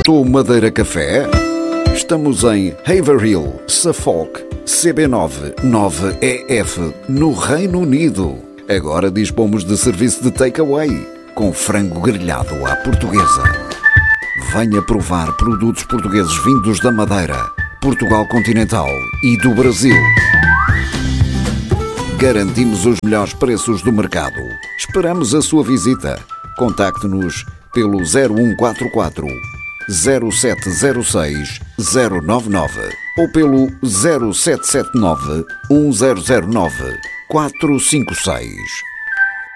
Voltou Madeira Café? Estamos em Haverhill, Suffolk, CB9 9EF, no Reino Unido. Agora dispomos de serviço de takeaway, com frango grelhado à portuguesa. Venha provar produtos portugueses vindos da Madeira, Portugal continental e do Brasil. Garantimos os melhores preços do mercado. Esperamos a sua visita. Contacte-nos pelo 0144 0706 099 ou pelo 0779 1009 456.